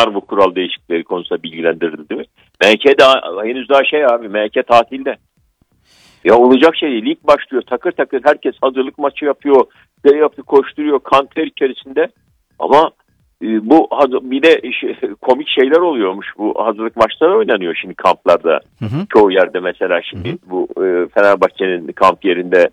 Onlar bu kural değişiklikleri konusunda bilgilendirildi değil mi? MHK daha henüz abi. MHK tatilde. Ya olacak şey değil. Lig başlıyor. Takır takır herkes hazırlık maçı yapıyor. Koşturuyor. Kanter içerisinde. Ama bu bir de komik şeyler oluyormuş. Bu hazırlık maçları oynanıyor şimdi kamplarda. Hı hı. Çoğu yerde mesela şimdi hı hı. Bu Fenerbahçe'nin kamp yerinde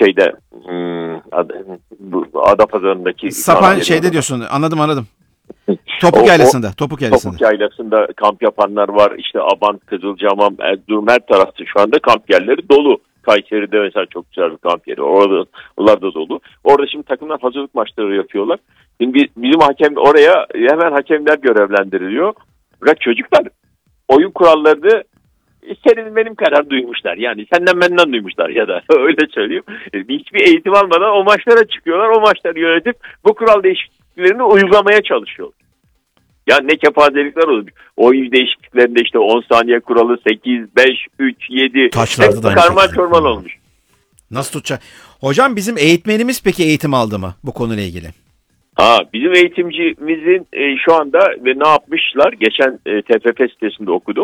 bu Adapazarı'ndaki Sapan şeyde diyorsun. Anladım. Topuk Yaylası'nda. Topuk Yaylası'nda kamp yapanlar var. İşte Abant, Kızılcahamam, Erzurum her tarafta şu anda kamp yerleri dolu. Kayseri'de mesela çok güzel bir kamp yeri. Onlar da dolu. Orada şimdi takımlar hazırlık maçları yapıyorlar. Şimdi bizim hakem oraya hemen hakemler görevlendiriliyor. Bırak çocuklar oyun kurallarını senin benim kadar duymuşlar. Yani senden benden duymuşlar ya da öyle söyleyeyim. Hiçbir eğitim almadan o maçlara çıkıyorlar. O maçları yönetip bu kural değişikliklerini uygulamaya çalışıyorlar. Ya ne kepazelikler olur. Oyun değişikliklerinde işte 10 saniye kuralı 8, 5, 3, 7. Taçlarda da karman çorman olmuş. Nasıl tutacak? Hocam bizim eğitmenimiz peki eğitim aldı mı bu konuyla ilgili? Bizim eğitimcimizin şu anda ve ne yapmışlar? Geçen TFF sitesinde okudum.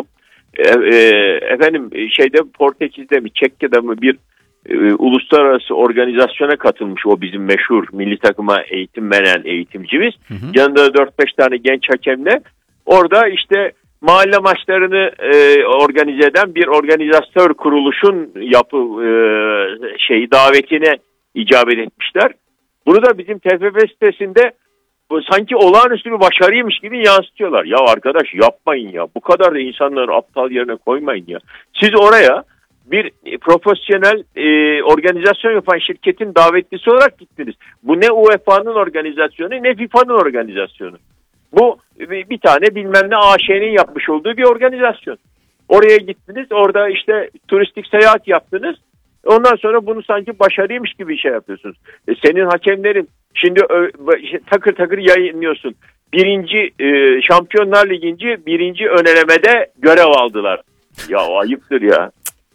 Portekiz'de mi Çekya'da mı bir uluslararası organizasyona katılmış o bizim meşhur milli takıma eğitim veren eğitimcimiz. Hı hı. Yanında 4-5 tane genç hakemle orada işte mahalle maçlarını organize eden bir organizatör kuruluşun davetine icabet etmişler. Bunu da bizim TFF sitesinde sanki olağanüstü bir başarıymış gibi yansıtıyorlar. Ya arkadaş yapmayın ya. Bu kadar da insanları aptal yerine koymayın ya. Siz oraya bir profesyonel organizasyon yapan şirketin davetlisi olarak gittiniz. Bu ne UEFA'nın organizasyonu ne FIFA'nın organizasyonu. Bu bir tane bilmem ne AŞ'nin yapmış olduğu bir organizasyon. Oraya gittiniz. Orada işte turistik seyahat yaptınız. Ondan sonra bunu sanki başarıymış gibi bir şey yapıyorsunuz. Senin hakemlerin şimdi takır takır yayınlıyorsun. Şampiyonlar Ligi'nci birinci önelemede görev aldılar. Ya ayıptır ya.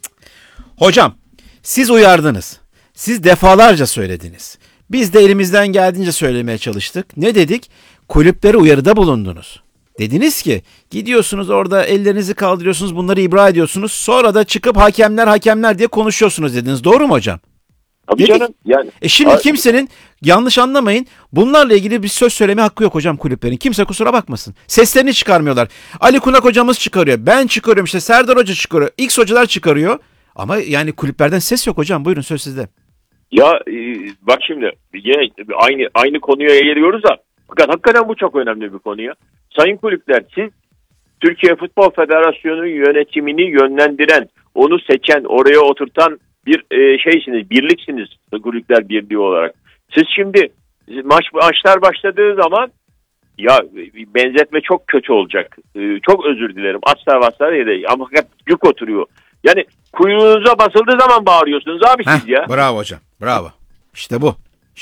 Hocam siz uyardınız. Siz defalarca söylediniz. Biz de elimizden geldiğince söylemeye çalıştık. Ne dedik? Kulüplere uyarıda bulundunuz. Dediniz ki gidiyorsunuz orada ellerinizi kaldırıyorsunuz, bunları ibra ediyorsunuz. Sonra da çıkıp hakemler diye konuşuyorsunuz dediniz. Doğru mu hocam? Tabii canım. Yani, şimdi kimsenin yanlış anlamayın bunlarla ilgili bir söz söyleme hakkı yok hocam kulüplerin. Kimse kusura bakmasın. Seslerini çıkarmıyorlar. Ali Kunak hocamız çıkarıyor. Ben çıkarıyorum işte Serdar Hoca çıkarıyor. X hocalar çıkarıyor. Ama yani kulüplerden ses yok hocam. Buyurun söz sizde. Ya bak şimdi yine aynı konuya geliyoruz da fakat hakikaten bu çok önemli bir konu ya. Sayın kulüpler siz Türkiye Futbol Federasyonu yönetimini yönlendiren, onu seçen, oraya oturtan bir birliksiniz kulüpler birliği olarak. Siz şimdi maçlar başladığı zaman ya benzetme çok kötü olacak. Çok özür dilerim. Asla değil ama yük oturuyor. Yani kuyruğunuza basıldığı zaman bağırıyorsunuz abi siz ya. Bravo hocam. Bravo. İşte bu.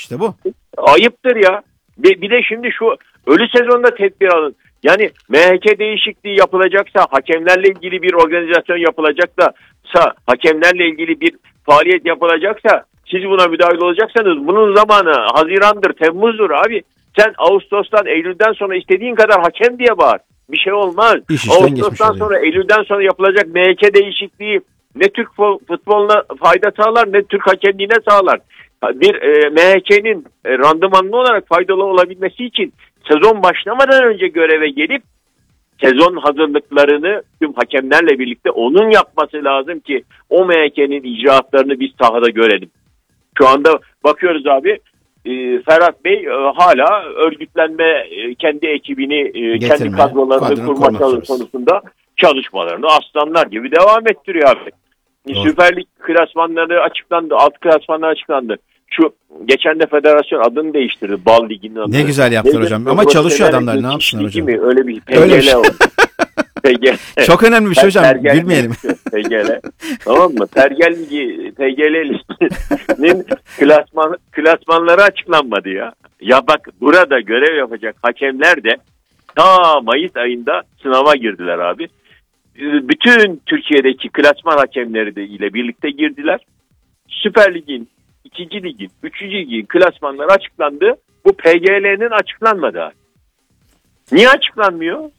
Ayıptır ya. Bir de şimdi şu ölü sezonda tedbir alın. Yani MHK değişikliği yapılacaksa, hakemlerle ilgili bir organizasyon yapılacaksa, hakemlerle ilgili bir faaliyet yapılacaksa, siz buna müdahil olacaksanız bunun zamanı Haziran'dır, Temmuz'dur abi. Sen Ağustos'tan, Eylül'den sonra istediğin kadar hakem diye bağır. Bir şey olmaz. Ağustos'tan sonra, Eylül'den sonra yapılacak MHK değişikliği ne Türk futboluna fayda sağlar ne Türk hakemliğine sağlar. Bir MHK'nin randımanlı olarak faydalı olabilmesi için sezon başlamadan önce göreve gelip sezon hazırlıklarını tüm hakemlerle birlikte onun yapması lazım ki o MHK'nin icraatlarını biz sahada görelim. Şu anda bakıyoruz abi Ferhat Bey hala örgütlenme kendi ekibini kendi kadrolarını kurma konusunda çalışmalarını aslanlar gibi devam ettiriyor abi. Süper Lig klasmanları açıklandı, alt klasmanlar açıklandı. Şu geçen de federasyon adını değiştirdi. Bal Ligi'nin adını. Ne güzel yaptılar hocam. Ama çalışıyor adamlar. Ne yapsınlar hocam? Öyle bir PGL oldu. Çok önemli bir şey hocam. Gülmeyelim. PGL. Tamam mı? PGL'nin klasmanları açıklanmadı ya. Ya bak burada görev yapacak hakemler de ta Mayıs ayında sınava girdiler abi. Bütün Türkiye'deki klasman hakemleri de ile birlikte girdiler. Süper Lig'in, 2. Lig'in, 3. Lig'in klasmanları açıklandı. Bu PGL'nin açıklanmadı. Niye açıklanmıyor?